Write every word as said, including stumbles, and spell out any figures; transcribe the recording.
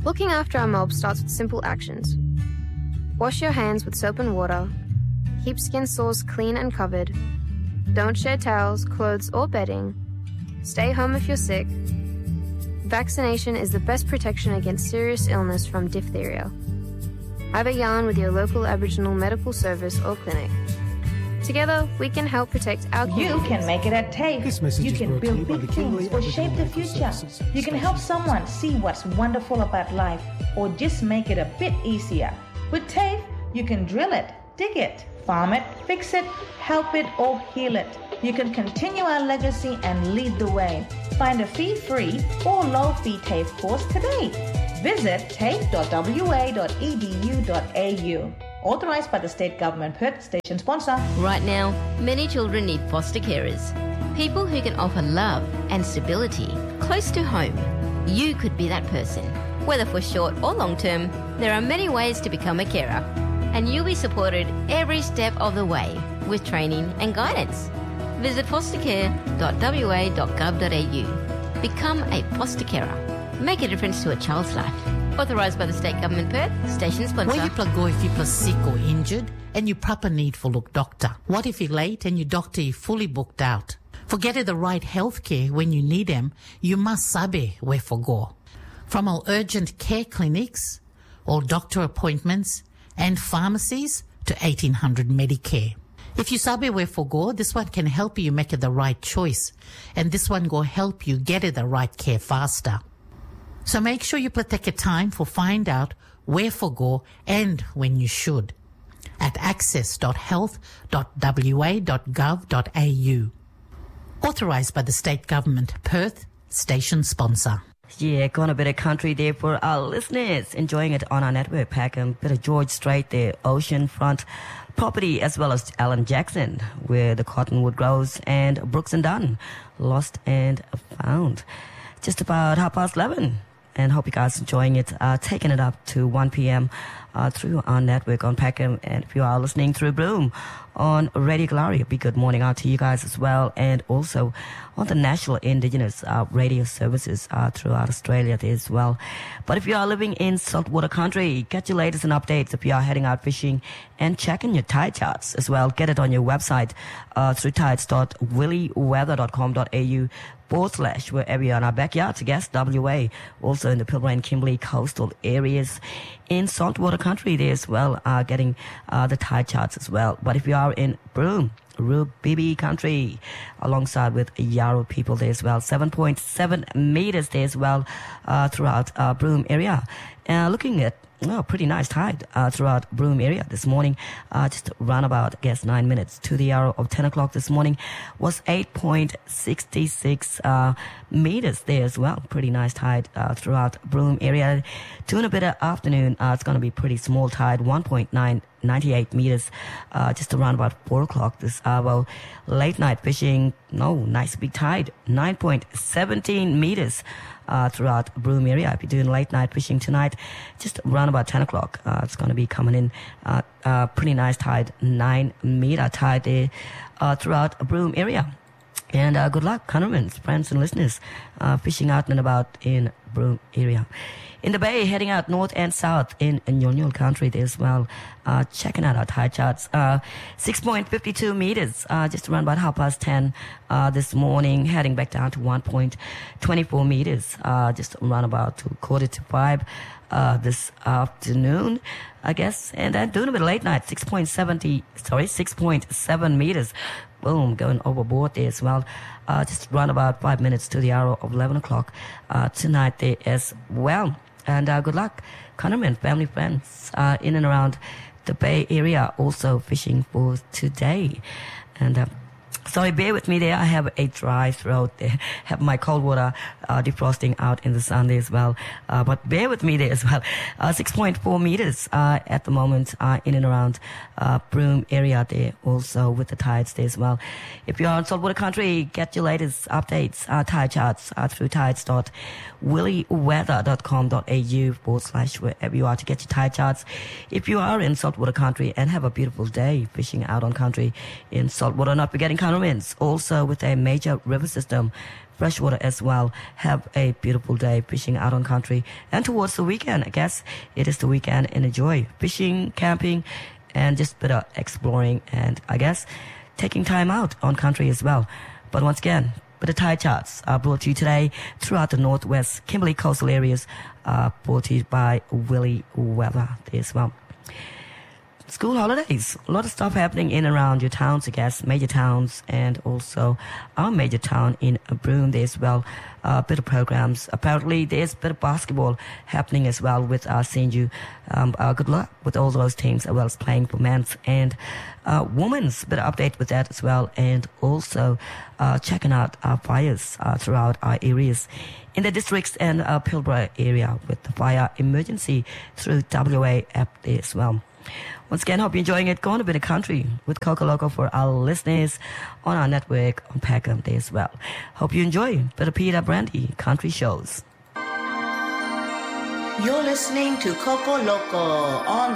Looking after our mob starts with simple actions. Wash your hands with soap and water. Keep skin sores clean and covered. Don't share towels, clothes, or bedding. Stay home if you're sick. Vaccination is the best protection against serious illness from diphtheria. Have a yarn with your local Aboriginal medical service or clinic. Together, we can help protect our communities. You can make it at TAFE. This message you is can brought to you build by big the Kimberley things or Aboriginal shape the Medical future. Services. You can help someone see what's wonderful about life or just make it a bit easier. With TAFE, you can drill it, dig it, farm it, fix it, help it, or heal it. You can continue our legacy and lead the way. Find a fee-free or low-fee TAFE course today. Visit tafe dot w a dot e d u dot a u. Authorised by the State Government, Perth, station sponsor. Right now, many children need foster carers, people who can offer love and stability close to home. You could be that person. Whether for short or long term, there are many ways to become a carer, and you'll be supported every step of the way with training and guidance. Visit foster care dot w a dot gov dot a u. Become a foster carer. Make a difference to a child's life. Authorised by the State Government, Perth, station sponsor. Where you plug go if you're sick or injured and you proper need for look doctor. What if you're late and your doctor is fully booked out? For getting the right health care when you need them, you must sabe where for go. From our urgent care clinics, all doctor appointments and pharmacies to eighteen hundred Medicare. If you sabe where for go, this one can help you make it the right choice, and this one go help you get it the right care faster. So make sure you take a time for find out where for go and when you should at access dot health dot w a dot gov dot a u. Authorised by the State Government, Perth, station sponsor. Yeah, going a bit of country there for our listeners. Enjoying it on our network pack. A bit of George Strait there, oceanfront property, as well as Alan Jackson, where the cottonwood grows, and Brooks and Dunn, lost and found. Just about half past eleven. And hope you guys enjoying it. Uh, taking it up to one p.m. Uh, through our network on Peckham. And if you are listening through Bloom on Radio Galari, a big good morning out to you guys as well. And also on the National Indigenous uh, Radio Services uh, throughout Australia there as well. But if you are living in saltwater country, get your latest and updates if you are heading out fishing, and checking your tide charts as well. Get it on your website uh, through tides dot willy weather dot com dot a u. forward slash wherever you're in our backyard to guess W A, also in the Pilbara and Kimberley coastal areas in saltwater country there as well, uh, getting uh, the tide charts as well. But if you are in Broome, Rubibi country, alongside with Yarra people there as well, seven point seven meters there as well uh, throughout uh, Broome area. Uh, looking at Oh, pretty nice tide uh, throughout Broome area this morning. Uh, just run about, I guess, nine minutes to the hour of ten o'clock this morning was eight point six six uh, meters there as well. Pretty nice tide uh, throughout Broome area. Two and a bit of afternoon, uh, it's going to be pretty small tide, one point nine ninety-eight meters, uh, just around about four o'clock this hour. Late night fishing, no, nice big tide, nine point one seven meters. Uh, throughout Broome area. If you're doing late night fishing tonight, just around about ten o'clock, uh, it's going to be coming in uh, uh, pretty nice tide, nine meter tide there uh, throughout Broome area. And uh, good luck, Cunnermans, friends and listeners, uh, fishing out and about in Broome area. In the bay, heading out north and south in Nyonyol country there as well. Uh, checking out our tide charts. Uh, six point five two meters, uh, just around about half past ten uh, this morning, heading back down to one point two four meters, uh, just around about to quarter to five uh, this afternoon, I guess. And then doing a bit late night, six point seven zero, sorry, six point seven meters. Boom, going overboard there as well. Uh, just around about five minutes to the hour of eleven o'clock uh, tonight there as well. And uh, good luck, Connerman, family, friends, uh, in and around the Bay Area, also fishing for today. And uh, sorry, bear with me there. I have a dry throat there. Have my cold water uh, defrosting out in the sun there as well. Uh, but bear with me there as well. Uh, six point four meters uh, at the moment uh, in and around uh, Broome area there, also with the tides there as well. If you're on saltwater country, get your latest updates, uh, tide charts uh, through tides dot willy weather dot com dot a u forward slash wherever you are to get your tide charts. If you are in saltwater country and have a beautiful day fishing out on country in saltwater, not forgetting Connermans, also with a major river system fresh water as well. Have a beautiful day fishing out on country. And towards the weekend, I guess it is the weekend, and enjoy fishing, camping, and just a bit of exploring, and I guess taking time out on country as well. But once again, but the tide charts are brought to you today throughout the Northwest Kimberley coastal areas, uh, brought to you by Willie Weather as well. School holidays, a lot of stuff happening in and around your towns, I guess, major towns, and also our major town in Broome there as well. A uh, bit of programs. Apparently, there's a bit of basketball happening as well with uh, Saint Jude. Um, uh, good luck with all those teams, as well as playing for men's and uh, women's. Bit of update with that as well, and also uh, checking out our fires uh, throughout our areas in the districts and uh, Pilbara area with the fire emergency through W A app there as well. Once again, hope you're enjoying it. Going a bit of country with Coco Loco for our listeners on our network on Packham Day as well. Hope you enjoy a bit of Peter Brandy country shows. You're listening to Coco Loco on